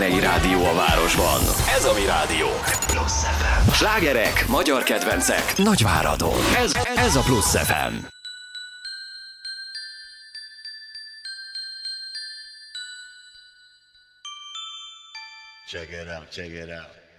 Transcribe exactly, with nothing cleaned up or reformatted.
Egy rádió a városban. Ez a mi rádió. Plusz ef em. Slágerek, magyar kedvencek, Nagyváradon. Ez, ez a Plusz ef em. Check it out, check it out.